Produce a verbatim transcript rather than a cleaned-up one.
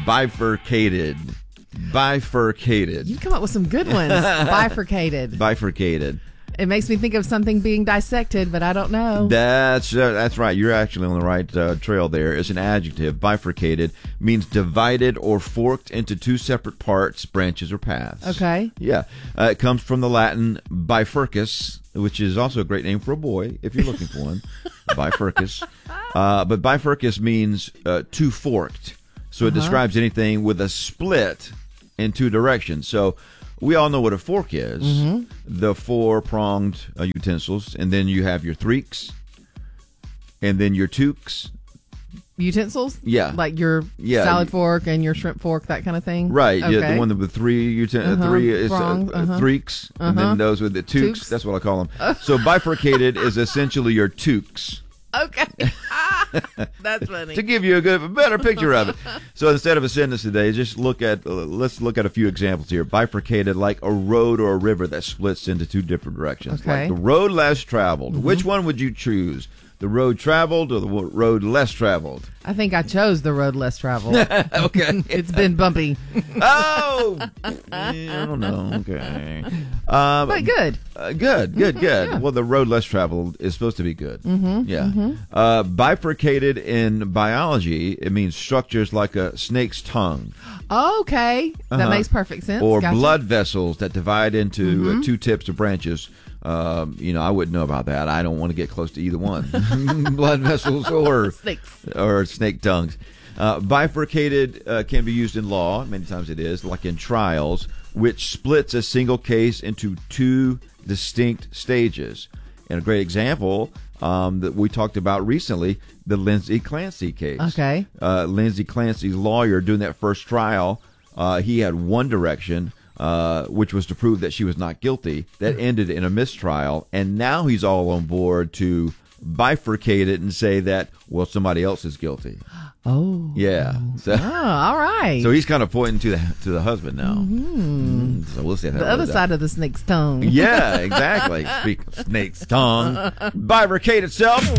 Bifurcated. Bifurcated. You come up with some good ones. Bifurcated. Bifurcated. It makes me think of something being dissected, but I don't know. That's uh, that's right. You're actually on the right uh, trail there. It's an adjective. Bifurcated means divided or forked into two separate parts, branches, or paths. Okay. Yeah. Uh, it comes from the Latin bifurcus, which is also a great name for a boy if you're looking for one. Bifurcus. Uh, but bifurcus means uh, two forked. So it uh-huh. describes anything with a split in two directions. So we all know what a fork is, mm-hmm. the four-pronged uh, utensils, and then you have your threeks, and then your toques. Utensils? Yeah. Like your yeah. salad fork and your shrimp fork, that kind of thing? Right. Okay. Yeah, the one with three, uten- uh-huh. three is uh, uh-huh. threeks, uh-huh. and then those with the toques. toques. That's what I call them. So bifurcated is essentially your toques. Okay. That's funny. To give you a good, a better picture of it. So instead of a sentence today, just look at, uh, let's look at a few examples here. Bifurcated, like a road or a river that splits into two different directions. Okay. Like the road less traveled. Mm-hmm. Which one would you choose? The road traveled or the road less traveled? I think I chose the road less traveled. Okay. It's been bumpy. Oh! I don't know. Okay. Um, but good. Uh, good, good, good. Yeah. Well, the road less traveled is supposed to be good. Mm-hmm, yeah. Mm-hmm. Uh, bifurcated in biology, it means structures like a snake's tongue. Okay. That Uh-huh. makes perfect sense. Or Gotcha. blood vessels that divide into Mm-hmm. uh, two tips or branches. Um, you know, I wouldn't know about that. I don't want to get close to either one. Blood vessels or snakes or snake tongues. Uh, bifurcated uh, can be used in law. Many times it is, like in trials, which splits a single case into two distinct stages. And a great example um, that we talked about recently, the Lindsay Clancy case. Okay. Uh, Lindsay Clancy's lawyer doing that first trial, uh, he had one direction, Uh, which was to prove that she was not guilty. That ended in a mistrial, and now he's all on board to bifurcate it and say that, well, somebody else is guilty. Oh, yeah. So, oh, all right. So he's kind of pointing to the to the husband now. Mm-hmm. Mm, so we'll see how the that other side out. of the snake's tongue. Yeah, exactly. Speak of snake's tongue, bifurcate itself.